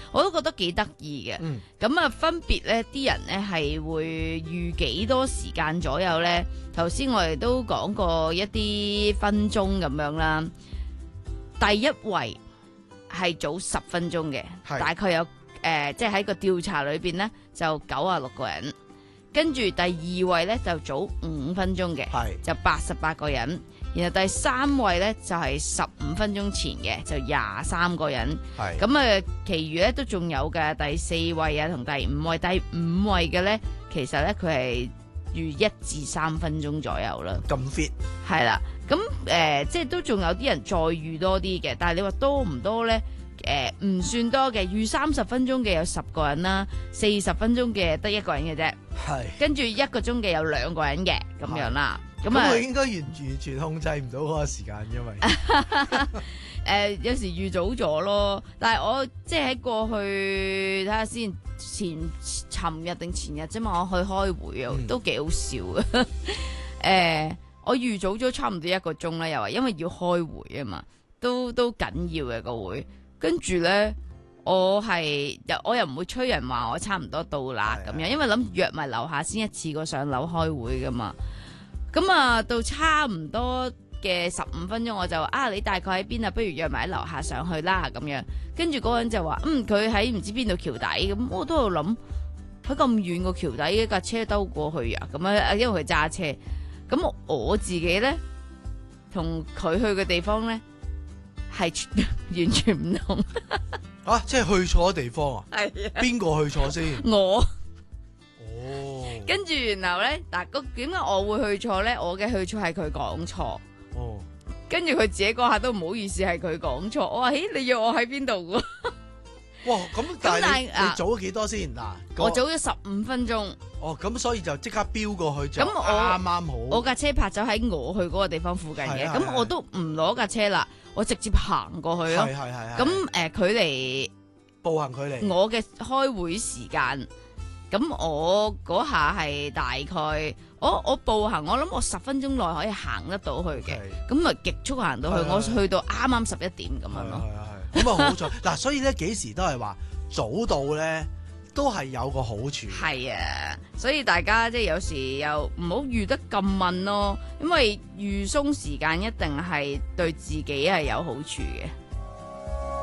我都覺得幾得意嘅。咁分別咧，啲人咧係會預幾多時間左右咧？頭先我哋都講過一啲分鐘咁樣啦。第一位係早10分鐘嘅，大概有即係喺個調查裏邊咧就96個人。跟住第二位咧就早5分鐘嘅，就88個人。然後第三位咧就係15分鐘前嘅，就23個人。咁其餘咧都仲有嘅，第4位啊同第5位。第5位嘅咧，其實咧佢係預1至3分鐘左右啦。 咁 fit 係啦，咁即係都仲有啲人再預多啲嘅，但係你話多唔多咧？唔算多嘅，預30分鐘嘅有10個人啦，40分鐘嘅得1個人嘅啫。跟住1個鐘嘅有2個人嘅咁樣啦。咁我應該完全控制唔到嗰個時間，因為有時預早咗咯。但係我即係喺過去睇下先，尋日定前日啫嘛，我去開會啊，都幾好笑嘅。我預早咗差唔多1個鐘啦，又話因為要開會啊嘛，都緊要嘅個會。跟住咧，我又唔會催人話我差唔多到啦咁樣，因為諗約埋樓下先一次過上樓開會噶嘛。咁啊，到差唔多嘅15分鐘，我就你大概喺邊啊？不如約埋喺樓下上去啦咁樣。跟住嗰個人就話佢喺唔知邊度橋底。咁我都喺度諗，喺咁遠個橋底，架車兜過去啊？咁樣，因為佢揸車。咁我自己咧，同佢去嘅地方咧，係完全唔同。 即係去錯地方啊？係啊。邊個去錯先？ 我。 哦。 跟住然後咧，點解我會去錯咧？我嘅去錯係佢講錯。 哦。跟住佢自己嗰下都唔好意思，係佢講錯。我話：你約我喺邊度㗎？ 哇！咁但係你早咗幾多先？ 我早咗15分鐘。 咁所以就即刻飆過去就啱啱好。 我架車泊咗喺我去嗰個地方附近嘅，咁我都唔攞架車啦，我直接行過去咯。咁距離步行距離， 我嘅開會時間，咁我嗰下係大概我步行，我諗我10分鐘內可以行得到去嘅，咁咪極速行到去，我去到啱啱11點咁樣咯。 咁啊好彩嗱，所以咧幾時都係話早到咧，都係有個好處。 係啊，所以大家即係有時又唔好預得咁問咯，因為預鬆時間一定係對自己係有好處嘅。